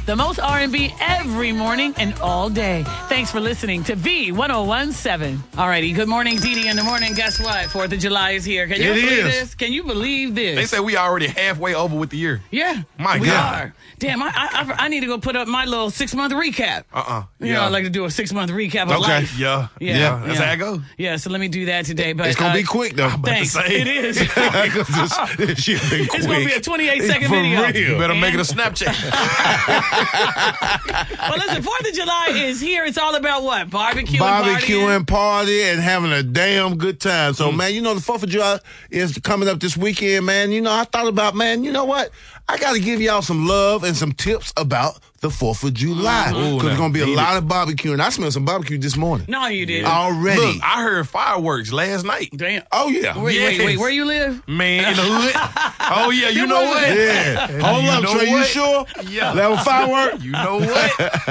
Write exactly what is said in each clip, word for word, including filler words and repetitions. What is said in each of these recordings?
The most R and B every morning and all day. Thanks for listening to V ten seventeen. All righty. Good morning, Dee Dee in the morning. Guess what? fourth of July is here. Can you It believe is. this? Can you believe this? They say we already halfway over with the year. Yeah. My we God. are. Damn, I, I I need to go put up my little six-month recap. Uh-uh. You Yeah. know, I like to do a six-month recap of Okay. life. Yeah. Yeah. Yeah. That's yeah. how it goes. Yeah, so let me do that today. But It's going to uh, be quick, though. Thanks. say. It is. Because this, this shit been quick. It's going to be a twenty-eight second For video. real. You better And- make it a Snapchat. Well, listen, fourth of July is here. It's all about what? Barbecue Barbecuing, party, and having a damn good time. So, man, you know, the fourth of July is coming up this weekend, man. You know, I thought about, man, you know what? I got to give y'all some love and some tips about the fourth of July. Because Ooh, there's going to be a need lot of barbecuing. I smelled some barbecue this morning. No, you didn't. Already. Look, I heard fireworks last night. Damn. Oh, yeah. Wait, wait, Yes. wait. Where you live? Man, in the hood. Oh, yeah, you know what? Yeah. Hold You up, know Trey. You what? sure? Yeah. That was firework? You know what?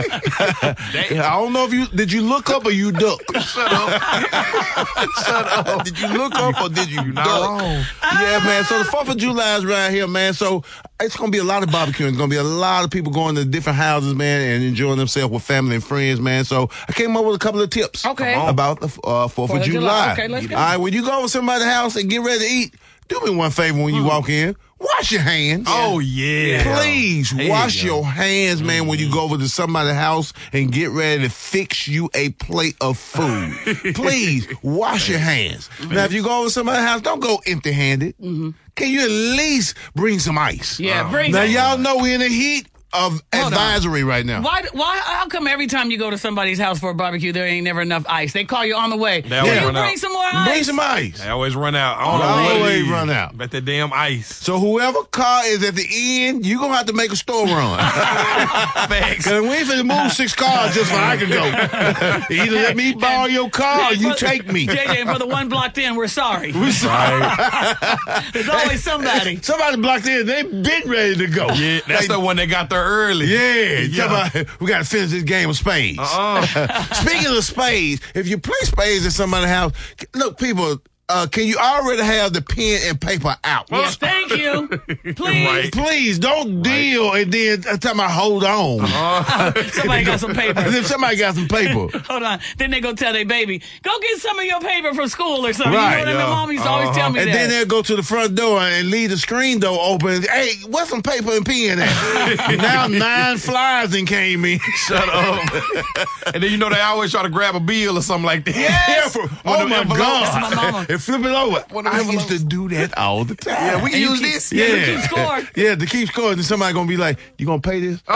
I don't know if you, did you look up or you duck? Shut up. Shut up. Did you look up or did you You're not duck? wrong. Yeah, man. So the fourth of July is right here, man. So it's going to be a lot of barbecuing. It's going to be a lot of people going to different houses, man, and enjoying themselves with family and friends, man. So I came up with a couple of tips Okay. about the uh, fourth of of July. July. Okay, let's go. All right, when you go to somebody's house and get ready to eat, do me one favor when you walk in. Wash your hands. Oh, yeah. Please There wash you go. your hands, man, when you go over to somebody's house and get ready to fix you a plate of food. Please wash your hands. Now, if you go over to somebody's house, don't go empty-handed. Can you at least bring some ice? Yeah, bring Now, some- y'all know we're in the heat of Hold on. advisory right now. Why? Why? How come every time you go to somebody's house for a barbecue, there ain't never enough ice? They call you on the way. They always Can you run bring out. some more ice? Bring some ice. They always run out. I don't know what it Always is. run out. Bet that damn ice. So whoever car is at the end, you're going to have to make a store run. Facts. Because we ain't finna move six cars just so I can go. Either let me borrow your car or you For- take me. J J, and for the one blocked in, we're sorry. We sorry. There's always somebody. Somebody blocked in. They been ready to go. Yeah, that's Like, the one that got there early. Yeah, Yeah. somebody- we got to finish this game of spades. Uh-uh. Speaking of spades, if you play spades at somebody's house, look, people, uh, can you already have the pen and paper out? Yes, thank you. Please. Right. Please don't deal and then tell me hold on. Somebody got some paper. As if somebody got some paper. Hold on. Then they go tell their baby, go get some of your paper from school or something. Right, You know what yeah. My mom used to always tell me And that. then they'll go to the front door and leave the screen door open. Hey, what's some paper and pen at? Now nine flies and came in. Shut up. And then you know they always try to grab a bill or something like that. Yeah, for, oh them my envelopes. God. That's my mama. And flip it over. One of I them used to envelopes. do that all the time. Yeah, we can And you use keep- this. Yeah, you keep score. Yeah, to keep score. Then somebody going to be like, you going to pay this?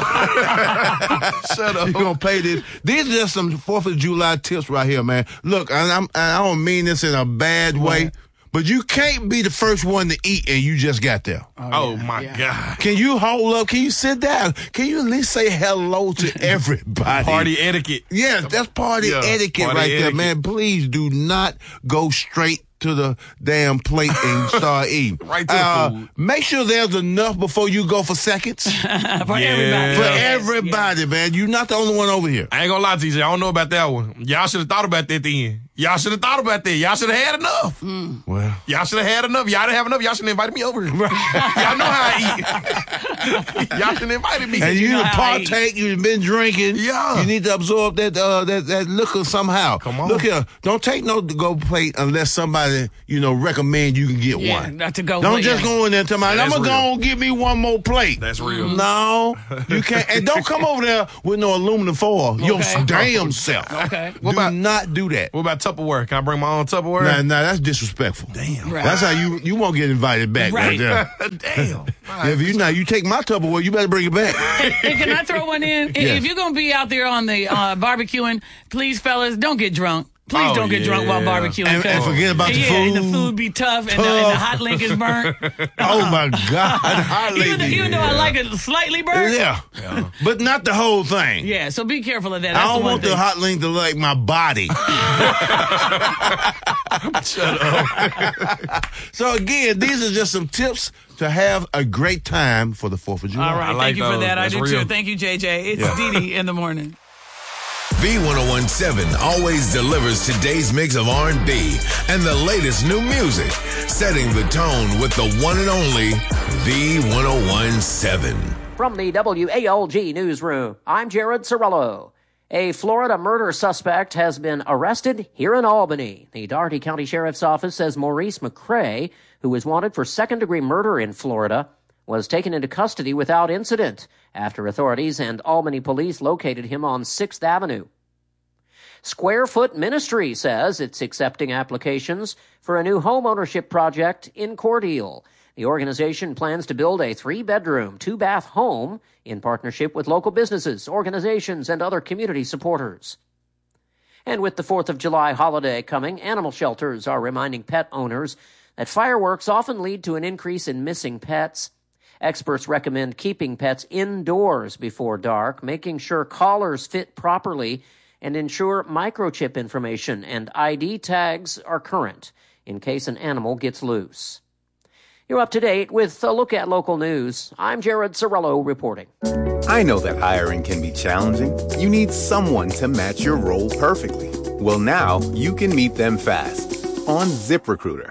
Shut up. You going to pay this? These are just some fourth of July tips right here, man. Look, and I'm, and I don't mean this in a bad way, but you can't be the first one to eat and you just got there. Oh, my Yeah. God. Can you hold up? Can you sit down? Can you at least say hello to everybody? Party etiquette. Yeah, that's party Yeah, etiquette party right there, etiquette. man. Please do not go straight to the damn plate and start eating. Right to the Uh, food. Make sure there's enough before you go for seconds. For Yeah. everybody. For Yes, everybody, man. You're not the only one over here. I ain't gonna lie to you, I don't know about that one. Y'all should have thought about that then. Y'all should have thought about that. Y'all should have had enough. Well, Y'all should have had enough. Y'all didn't have enough. Y'all should have invited me over here. Y'all know how I eat. Y'all should have invited me. and you, you know done how I eat. partake, you've been drinking. Yeah. You need to absorb that uh, that that liquor somehow. Come on. Look here. Don't take no to go plate unless somebody, you know, recommend you can get Yeah, one. not to go Don't plate, just yeah. go in there and tell me, I'm That's going to go real. and get me one more plate. That's real. No, you can't. And don't come over there with no aluminum foil. Your Okay. damn self. Okay. Do What about- not do that. What about Tupperware? Can I bring my own Tupperware? Nah, nah, that's disrespectful. Damn. Right. That's how you you won't get invited back right, Right. there. Damn. If you now you take my Tupperware, you better bring it back. And can I throw one in? I- Yes. If you're going to be out there on the uh, barbecuing, please, fellas, don't get drunk. Please Oh, don't get drunk while yeah. barbecuing. And- and 'cause- forget about the yeah, food. and the food be tough, and, the, and the hot link is burnt. Oh my God! Hot Even, though, lady. even though I like it slightly burnt. Yeah. But not the whole thing. Yeah, so be careful of that. I That's don't the one want thing. the hot link to like my body. Shut up. So again, these are just some tips to have a great time for the fourth of July. All right, I like thank you for those. that. I That's do real. too. Thank you, J J. It's Yeah. Dee Dee in the morning. V ten seventeen always delivers today's mix of R and B and the latest new music, setting the tone with the one and only V ten seventeen. From the W A L G newsroom, I'm Jared Sorello. A Florida murder suspect has been arrested here in Albany. The Dougherty County Sheriff's Office says Maurice McCray, who is wanted for second-degree murder in Florida, was taken into custody without incident after authorities and Albany police located him on sixth Avenue. Square Foot Ministry says it's accepting applications for a new home ownership project in Cordele. The organization plans to build a three-bedroom, two-bath home in partnership with local businesses, organizations, and other community supporters. And with the fourth of July holiday coming, animal shelters are reminding pet owners that fireworks often lead to an increase in missing pets. Experts recommend keeping pets indoors before dark, making sure collars fit properly, and ensure microchip information and I D tags are current in case an animal gets loose. You're up to date with a look at local news. I'm Jared Sorello reporting. I know that hiring can be challenging. You need someone to match your role perfectly. Well, now you can meet them fast on ZipRecruiter.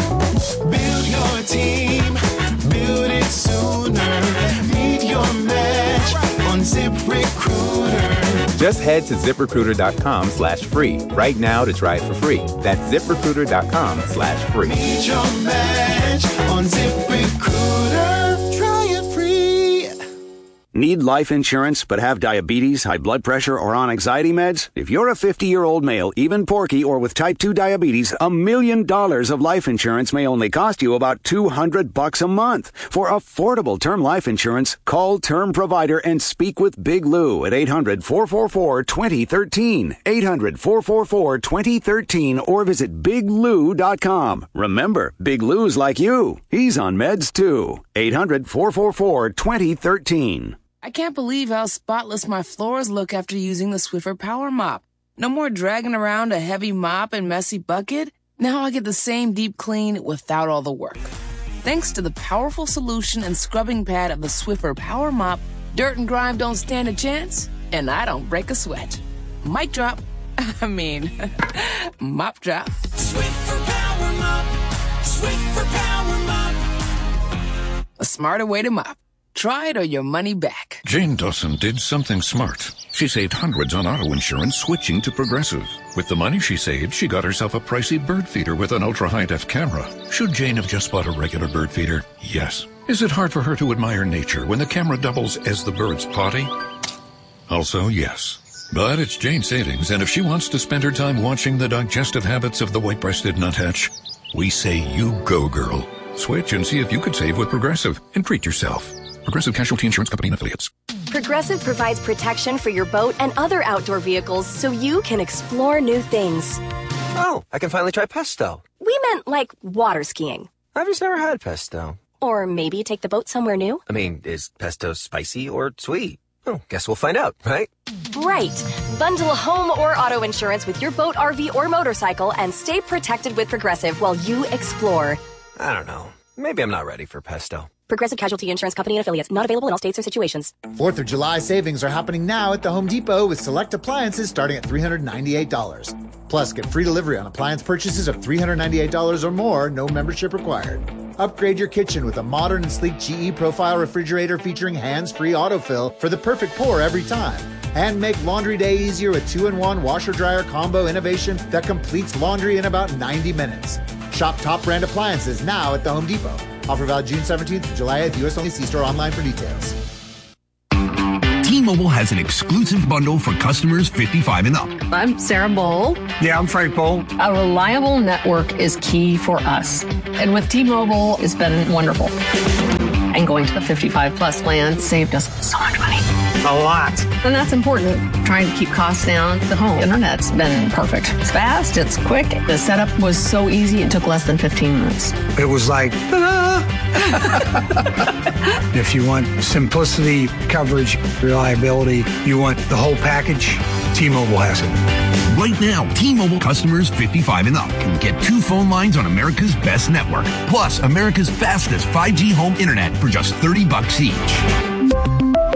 Build your team, build it sooner. Meet your match on ZipRecruiter. Just head to ZipRecruiter.com slash free right now to try it for free. That's ZipRecruiter.com slash free. Meet your match on ZipRecruiter. Try it free. Need life insurance but have diabetes, high blood pressure, or on anxiety meds? If you're a fifty-year-old male, even porky, or with type two diabetes, a million dollars of life insurance may only cost you about two hundred bucks a month. For affordable term life insurance, call Term Provider and speak with Big Lou at eight hundred, four four four, two zero one three, eight hundred, four four four, two zero one three, or visit big lou dot com. Remember, Big Lou's like you. He's on meds too. eight hundred, four four four, two zero one three. I can't believe how spotless my floors look after using the Swiffer Power Mop. No more dragging around a heavy mop and messy bucket. Now I get the same deep clean without all the work. Thanks to the powerful solution and scrubbing pad of the Swiffer Power Mop, dirt and grime don't stand a chance, and I don't break a sweat. Mic drop. I mean, mop drop. Swiffer Power Mop. Swiffer Power Mop. A smarter way to mop. Try it or your money back. Jane Dawson did something smart. She saved hundreds on auto insurance switching to Progressive. With the money she saved, she got herself a pricey bird feeder with an ultra-high-def camera. Should Jane have just bought a regular bird feeder? Yes. Is it hard for her to admire nature when the camera doubles as the bird's potty? Also, yes. But it's Jane's savings, and if she wants to spend her time watching the digestive habits of the white-breasted nuthatch, we say you go, girl. Switch and see if you could save with Progressive and treat yourself. Progressive Casualty Insurance Company and Affiliates. Progressive provides protection for your boat and other outdoor vehicles so you can explore new things. Oh, I can finally try pesto. We meant like water skiing. I've just never had pesto. Or maybe take the boat somewhere new. I mean, is pesto spicy or sweet? Oh, guess we'll find out, right? Right. Bundle a home or auto insurance with your boat, R V, or motorcycle and stay protected with Progressive while you explore. I don't know. Maybe I'm not ready for pesto. Progressive Casualty Insurance Company and Affiliates. Not available in all states or situations. fourth of July savings are happening now at the Home Depot with select appliances starting at three hundred ninety-eight dollars. Plus, get free delivery on appliance purchases of three hundred ninety-eight dollars or more, no membership required. Upgrade your kitchen with a modern and sleek G E Profile refrigerator featuring hands-free autofill for the perfect pour every time. And make laundry day easier with two in one washer-dryer combo innovation that completes laundry in about ninety minutes. Shop top brand appliances now at the Home Depot. Offer valid June seventeenth to July eighth. U S only. See store online for details. T-Mobile has an exclusive bundle for customers fifty-five and up. I'm Sarah Bowl. Yeah, I'm Frank Bowl. A reliable network is key for us. And with T-Mobile, it's been wonderful. And going to the fifty-five plus plan saved us so much money. A lot. And that's important. Trying to keep costs down. The home internet's been perfect. It's fast, it's quick. The setup was so easy, it took less than fifteen minutes. It was like, ta-da! If you want simplicity, coverage, reliability, you want the whole package, T-Mobile has it. Right now, T-Mobile customers fifty-five and up can get two phone lines on America's best network, plus America's fastest five G home internet for just thirty bucks each.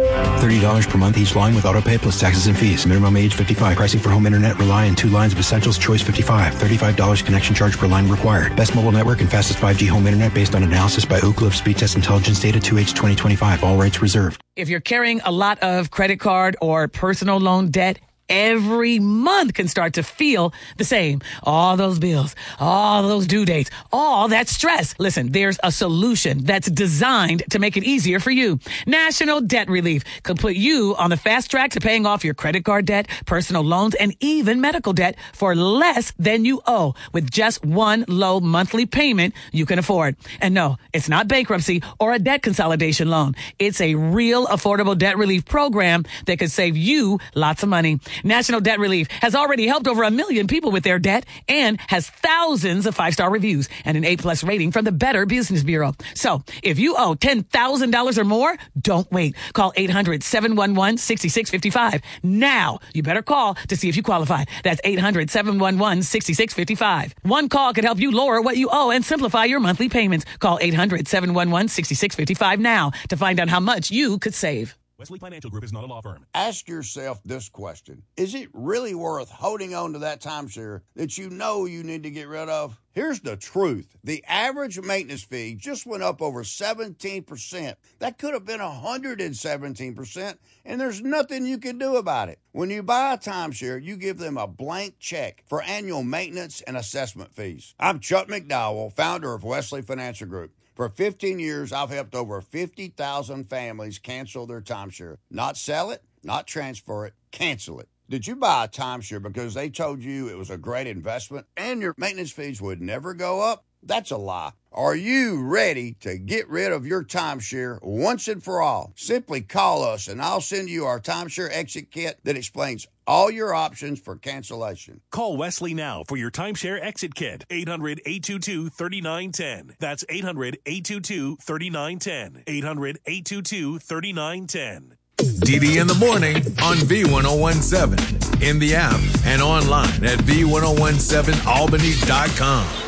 thirty dollars per month each line with autopay plus taxes and fees. Minimum age fifty-five. Pricing for home internet rely on two lines of Essentials Choice fifty-five. thirty-five dollars connection charge per line required. Best mobile network and fastest five G home internet based on analysis by Oak Cliff Speed Test Intelligence Data two H twenty twenty-five. All rights reserved. If you're carrying a lot of credit card or personal loan debt, every month can start to feel the same. All those bills, all those due dates, all that stress. Listen, there's a solution that's designed to make it easier for you. National Debt Relief could put you on the fast track to paying off your credit card debt, personal loans, and even medical debt for less than you owe with just one low monthly payment you can afford. And no, it's not bankruptcy or a debt consolidation loan. It's a real affordable debt relief program that could save you lots of money. National Debt Relief has already helped over a million people with their debt and has thousands of five-star reviews and an A-plus rating from the Better Business Bureau. So if you owe ten thousand dollars or more, don't wait. Call eight hundred, seven one one, six six five five. Now, you better call to see if you qualify. That's eight hundred, seven one one, six six five five. One call could help you lower what you owe and simplify your monthly payments. Call eight hundred, seven one one, six six five five now to find out how much you could save. Wesley Financial Group is not a law firm. Ask yourself this question. Is it really worth holding on to that timeshare that you know you need to get rid of? Here's the truth. The average maintenance fee just went up over seventeen percent. That could have been one hundred seventeen percent, and there's nothing you can do about it. When you buy a timeshare, you give them a blank check for annual maintenance and assessment fees. I'm Chuck McDowell, founder of Wesley Financial Group. For fifteen years, I've helped over fifty thousand families cancel their timeshare. Not sell it, not transfer it, cancel it. Did you buy a timeshare because they told you it was a great investment and your maintenance fees would never go up? That's a lie. Are you ready to get rid of your timeshare once and for all? Simply call us and I'll send you our timeshare exit kit that explains all your options for cancellation. Call Wesley now for your timeshare exit kit. eight hundred, eight two two, three nine one zero. That's eight hundred, eight two two, three nine one zero. eight hundred, eight two two, three nine one zero. D D in the morning on V ten seventeen, in the app and online at V ten seventeen albany dot com.